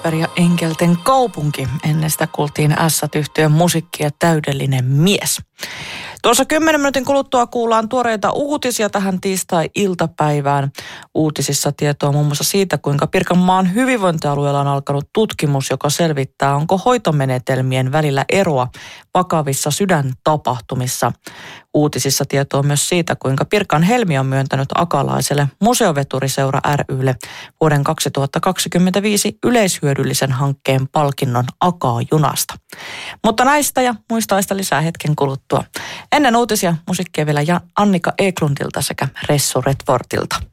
ja Enkelten kaupunki. Ennen sitä kuultiin Ässät-yhtiön musiikkia Täydellinen mies. Tuossa 10 minuutin kuluttua kuullaan tuoreita uutisia tähän tiistai-iltapäivään. Uutisissa tietoa muun muassa siitä, kuinka Pirkanmaan hyvinvointialueella on alkanut tutkimus, joka selvittää, onko hoitomenetelmien välillä eroa vakavissa sydäntapahtumissa. Uutisissa tietoa myös siitä, kuinka Pirkan Helmi on myöntänyt akalaiselle Museoveturiseura ry:lle vuoden 2025 yleishyödyllisen hankkeen palkinnon Akaa-junasta. Mutta näistä ja muista aista lisää hetken kuluttua. Ennen uutisia musiikkia vielä Annika Eklundilta sekä Ressu Redfortilta.